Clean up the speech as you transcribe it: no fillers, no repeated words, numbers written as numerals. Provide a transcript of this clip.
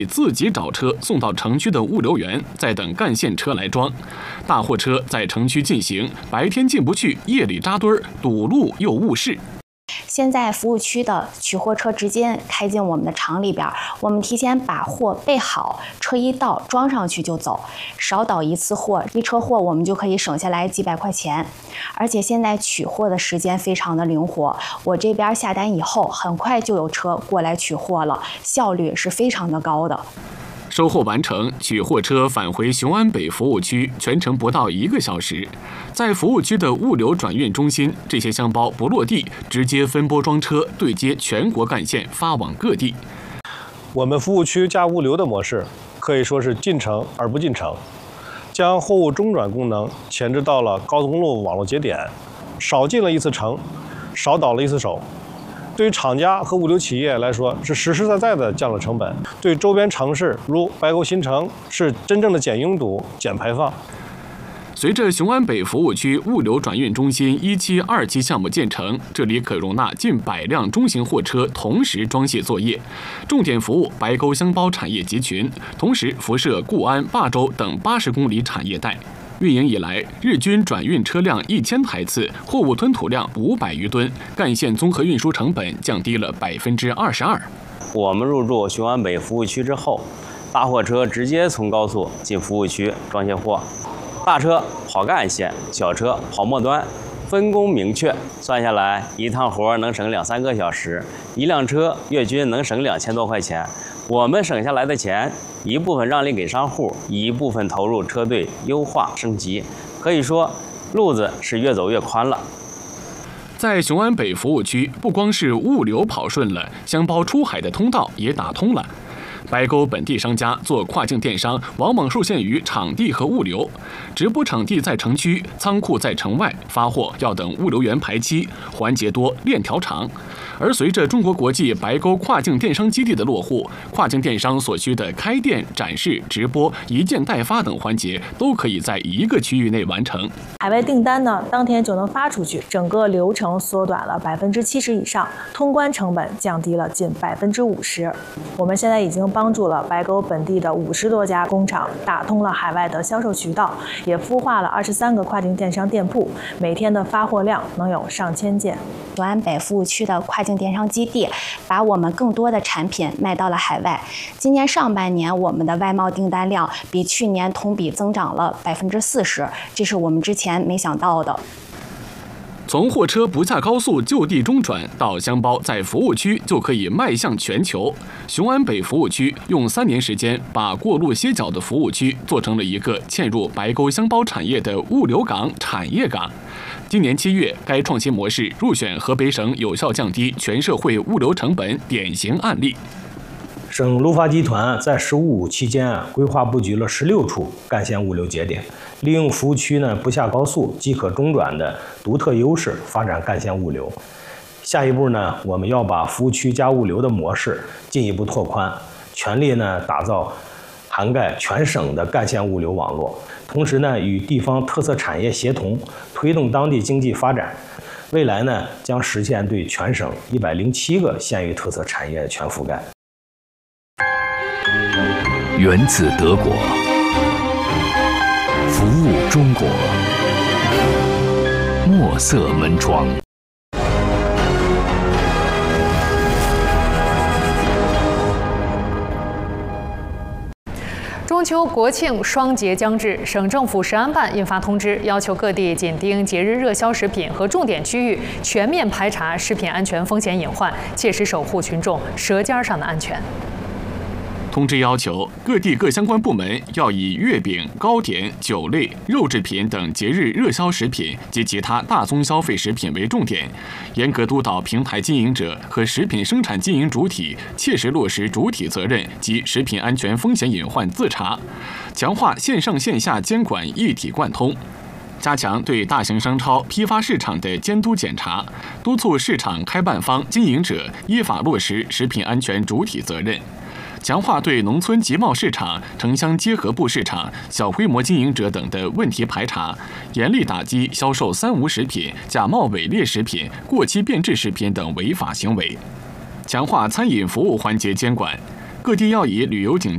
自己找车送到城区的物流园，再等干线车来装。大货车在城区进行，白天进不去，夜里扎堆儿，堵路又误事。 现在服务区的取货车直接开进我们的厂里边，我们提前把货备好，车一到装上去就走，少倒一次货，一车货我们就可以省下来几百块钱。而且现在取货的时间非常的灵活，我这边下单以后，很快就有车过来取货了，效率是非常的高的。 收货完成，取货车返回雄安北服务区，全程不到1个小时。在服务区的物流转运中心，这些箱包不落地，直接分拨装车，对接全国干线，发往各地。 我们服务区加物流的模式可以说是进城而不进城，将货物中转功能前置到了高速公路网络节点，少进了一次城，少倒了一次手。对于厂家和物流企业来说，是实实在在的降了成本；对周边城市如白沟新城，是真正的减拥堵、减排放。 随着雄安北服务区物流转运中心1期、2期项目建成，这里可容纳近100辆中型货车同时装卸作业，重点服务白沟箱包产业集群，同时辐射固安、霸州等80公里产业带。运营以来，日均转运车辆1000台次，货物吞吐量500余吨，干线综合运输成本降低了22%。 我们入驻雄安北服务区之后，大货车直接从高速进服务区装卸货，大车跑干线，小车跑末端，分工明确，算下来一趟活能省2-3个小时，一辆车月均能省2000多块钱。我们省下来的钱，一部分让利给商户，一部分投入车队优化升级，可以说路子是越走越宽了。 在雄安北服务区，不光是物流跑顺了，箱包出海的通道也打通了。白沟本地商家做跨境电商，往往受限于场地和物流，直播场地在城区，仓库在城外，发货要等物流员排期，环节多，链条长。而随着中国国际白沟跨境电商基地的落户，跨境电商所需的开店、展示、直播、一件代发等环节都可以在一个区域内完成。 海外订单呢，当天就能发出去，整个流程缩短了70%以上，通关成本降低了近50%。我们现在已经帮助了白沟本地的50多家工厂打通了海外的销售渠道，也孵化了23个跨境电商店铺，每天的发货量能有上千件。 雄安北服务区的跨境电商基地，把我们更多的产品卖到了海外。今年上半年，我们的外贸订单量比去年同比增长了40%，这是我们之前没想到的。 从货车不下高速就地中转到箱包在服务区就可以迈向全球。雄安北服务区用3年时间，把过路歇脚的服务区做成了一个嵌入白沟箱包产业的物流港、产业港。今年7月，该创新模式入选河北省有效降低全社会物流成本典型案例。 省路发集团在“十五”期间规划布局了16处干线物流节点，利用服务区不下高速即可中转的独特优势，发展干线物流。下一步我们要把服务区加物流的模式进一步拓宽，全力打造涵盖全省的干线物流网络，同时与地方特色产业协同，推动当地经济发展。未来将实现对全省107个县域特色产业全覆盖。 源自德国，服务中国，墨色门窗。 中秋国庆双节将至，省政府食安办印发通知，要求各地紧盯节日热销食品和重点区域，全面排查食品安全风险隐患，切实守护群众舌尖上的安全。 通知要求，各地各相关部门要以月饼、糕点、酒类、肉制品等节日热销食品及其他大宗消费食品为重点，严格督导平台经营者和食品生产经营主体切实落实主体责任及食品安全风险隐患自查，强化线上线下监管一体贯通。加强对大型商超批发市场的监督检查，督促市场开办方经营者依法落实食品安全主体责任。强化对农村集贸市场、城乡结合部市场、小规模经营者等的问题排查，严厉打击销售3无食品、假冒伪劣食品、过期变质食品等违法行为。强化餐饮服务环节监管，各地要以旅游景